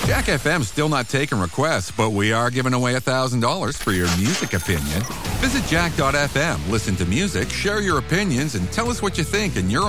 Jack FM's still not taking requests, but we are giving away $1,000 for your music opinion. Visit jack.fm, listen to music, share your opinions, and tell us what you think in your